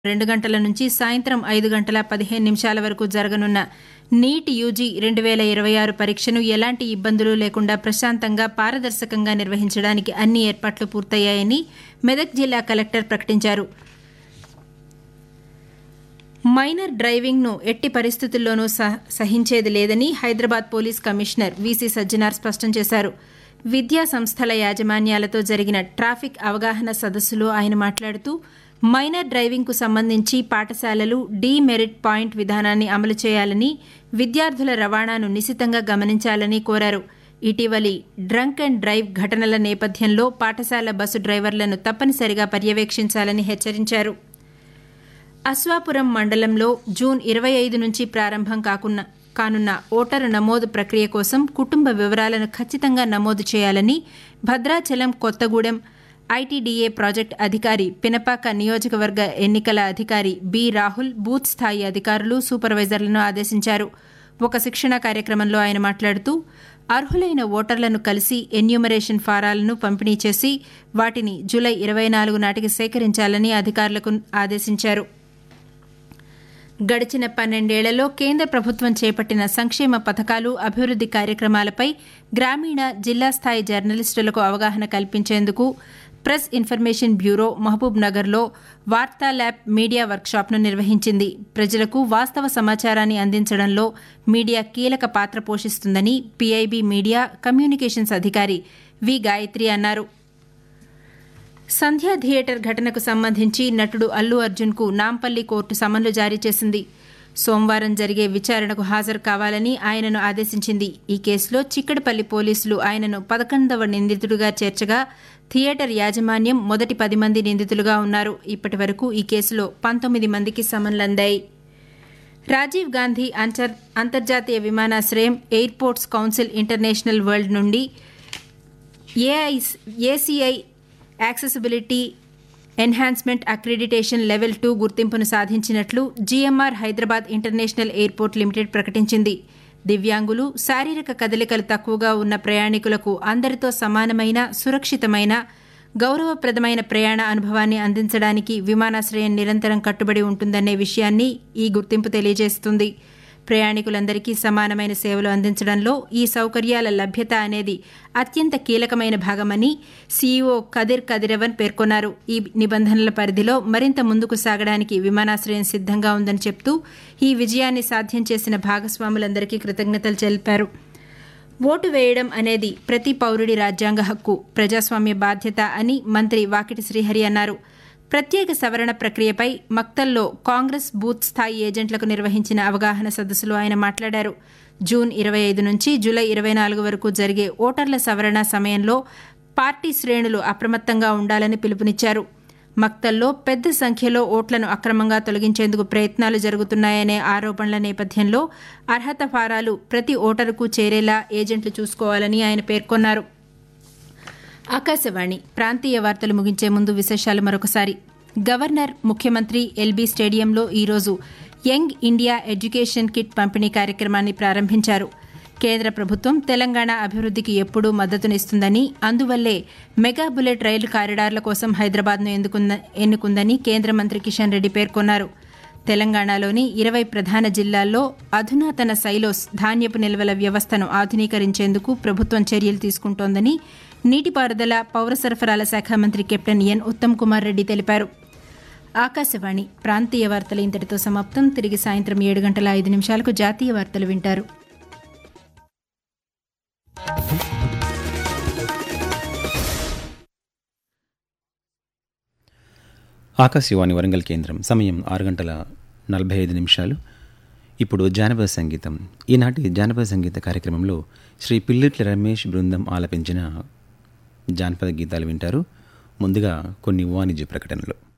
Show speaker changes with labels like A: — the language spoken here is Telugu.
A: 2 గంటల నుంచి సాయంత్రం 5:15 వరకు జరగనున్న నీట్ యూజీ 2026 పరీక్షను ఎలాంటి ఇబ్బందులు లేకుండా ప్రశాంతంగా పారదర్శకంగా నిర్వహించడానికి అన్ని ఏర్పాట్లు పూర్తయ్యాయని మెదక్ జిల్లా కలెక్టర్ ప్రకటించారు. మైనర్ డ్రైవింగ్ను ఎట్టి పరిస్థితుల్లోనూ సహించేది లేదని Hyderabad police commissioner VC Sajjanar స్పష్టం చేశారు. విద్యా సంస్థల యాజమాన్యాలతో జరిగిన ట్రాఫిక్ అవగాహన సదస్సులో ఆయన మాట్లాడుతూ మైనర్ డ్రైవింగ్కు సంబంధించి పాఠశాలలు డీమెరిట్ పాయింట్ విధానాన్ని అమలు చేయాలని, విద్యార్థుల రవాణాను నిశితంగా గమనించాలని కోరారు. ఇటీవలి డ్రంక్ అండ్ డ్రైవ్ ఘటనల నేపథ్యంలో పాఠశాల బస్సు డ్రైవర్లను తప్పనిసరిగా పర్యవేక్షించాలని హెచ్చరించారు. అశ్వాపురం మండలంలో జూన్ 25 నుంచి ప్రారంభం కానున్న ఓటరు నమోదు ప్రక్రియ కోసం కుటుంబ వివరాలను ఖచ్చితంగా నమోదు చేయాలని భద్రాచలం, కొత్తగూడెం ఐటీడీఏ ప్రాజెక్టు అధికారి, పినపాక నియోజకవర్గ ఎన్నికల అధికారి బి రాహుల్ బూత్ స్థాయి అధికారులు, సూపర్వైజర్లను ఆదేశించారు. ఒక శిక్షణ కార్యక్రమంలో ఆయన మాట్లాడుతూ అర్హులైన ఓటర్లను కలిసి ఎన్యూమరేషన్ ఫారాలను పంపిణీ చేసి వాటిని జూలై 24 నాటికి సేకరించాలని అధికారులకు ఆదేశించారు. గడిచిన 12 ఏళ్లలో కేంద్ర ప్రభుత్వం చేపట్టిన సంక్షేమ పథకాలు, అభివృద్ది కార్యక్రమాలపై గ్రామీణ, జిల్లా స్థాయి జర్నలిస్టులకు అవగాహన కల్పించేందుకు ప్రెస్ ఇన్ఫర్మేషన్ బ్యూరో మహబూబ్ నగర్లో వార్తా ల్యాబ్ మీడియా వర్క్షాప్ను నిర్వహించింది. ప్రజలకు వాస్తవ సమాచారాన్ని అందించడంలో మీడియా కీలక పాత్ర పోషిస్తుందని పీఐబీ మీడియా కమ్యూనికేషన్స్ అధికారి వి గాయత్రి అన్నారు. సంధ్యా థియేటర్ ఘటనకు సంబంధించి నటుడు అల్లు అర్జున్కు నాంపల్లి కోర్టు సమన్లు జారీ చేసింది. సోమవారం జరిగే విచారణకు హాజరు కావాలని ఆయనను ఆదేశించింది. ఈ కేసులో చిక్కడపల్లి పోలీసులు ఆయనను 11వ నిందితుడిగా చేర్చగా థియేటర్ యాజమాన్యం మొదటి 10 మంది నిందితులుగా ఉన్నారు. ఇప్పటి వరకు ఈ కేసులో 19 మందికి సమన్లందాయి. రాజీవ్ గాంధీ అంతర్జాతీయ విమానాశ్రయం ఎయిర్పోర్ట్స్ కౌన్సిల్ ఇంటర్నేషనల్ వరల్డ్ నుండి ACI accessibility enhancement accreditation level 2 గుర్తింపును సాధించినట్లు GMR Hyderabad international airport limited ప్రకటించింది. దివ్యాంగులు, శారీరక కదలికలు తక్కువగా ఉన్న ప్రయాణికులకు అందరితో సమానమైన, సురక్షితమైన, గౌరవప్రదమైన ప్రయాణ అనుభవాన్ని అందించడానికి విమానాశ్రయం నిరంతరం కట్టుబడి ఉంటుందనే విషయాన్ని ఈ గుర్తింపు తెలియజేస్తుంది. ప్రయాణికులందరికీ సమానమైన సేవలు అందించడంలో ఈ సౌకర్యాల లభ్యత అనేది అత్యంత కీలకమైన భాగమని సీఈఓ కదిర్ కదిరవన్ పేర్కొన్నారు. ఈ నిబంధనల పరిధిలో మరింత ముందుకు సాగడానికి విమానాశ్రయం సిద్ధంగా ఉందని చెప్తూ ఈ విజయాన్ని సాధ్యం చేసిన భాగస్వాములందరికీ కృతజ్ఞతలు తెలిపారు. ఓటు వేయడం అనేది ప్రతి పౌరుడి రాజ్యాంగ హక్కు, ప్రజాస్వామ్య బాధ్యత అని మంత్రి వాకిటి శ్రీహరి అన్నారు. ప్రత్యేక సవరణ ప్రక్రియపై మక్తల్లో కాంగ్రెస్ బూత్ స్థాయి ఏజెంట్లకు నిర్వహించిన అవగాహన సదస్సులో ఆయన మాట్లాడారు. జూన్ 25 నుంచి జూలై 24 వరకు జరిగే ఓటర్ల సవరణ సమయంలో పార్టీ శ్రేణులు అప్రమత్తంగా ఉండాలని పిలుపునిచ్చారు. మక్తల్లో పెద్ద సంఖ్యలో ఓట్లను అక్రమంగా తొలగించేందుకు ప్రయత్నాలు జరుగుతున్నాయనే ఆరోపణల నేపథ్యంలో అర్హత ఫారాలు ప్రతి ఓటరుకు చేరేలా ఏజెంట్లు చూసుకోవాలని ఆయన పేర్కొన్నారు. ఆకాశవాణి ప్రాంతీయ వార్తలు ముగించే ముందు విశేషాలు మరొకసారి. గవర్నర్, ముఖ్యమంత్రి ఎల్బీ స్టేడియంలో ఈరోజు యంగ్ ఇండియా ఎడ్యుకేషన్ కిట్ పంపిణీ కార్యక్రమాన్ని ప్రారంభించారు. కేంద్ర ప్రభుత్వం తెలంగాణ అభివృద్దికి ఎప్పుడూ మద్దతునిస్తుందని, అందువల్లే మెగా బుల్లెట్ రైలు కారిడార్ల కోసం హైదరాబాద్ను ఎన్నుకుందని కేంద్ర మంత్రి కిషన్ రెడ్డి పేర్కొన్నారు. తెలంగాణలోని 20 ప్రధాన జిల్లాల్లో అధునాతన సైలోస్ ధాన్యపు నిల్వల వ్యవస్థను ఆధునీకరించేందుకు ప్రభుత్వం చర్యలు తీసుకుంటోందని నీటిపారుదల, పౌర సరఫరాల శాఖ మంత్రి కెప్టెన్ ఎన్ ఉత్తమ్ కుమార్ రెడ్డి తెలిపారు. ఆకాశవాణి ప్రాంతీయ వార్తలు ఇంతటితో సమాప్తం. తిరిగి సాయంత్రం 7:05 జాతీయ వార్తలు వింటారు.
B: ఆకాశవాణి వరంగల్ కేంద్రం. సమయం 6:45. ఇప్పుడు జానపద సంగీతం. ఈనాటి జానపద సంగీత కార్యక్రమంలో శ్రీ పిల్లిట్ల రమేష్ బృందం ఆలపించిన జానపద గీతాలు వింటారు. ముందుగా కొన్ని వాణిజ్య ప్రకటనలు.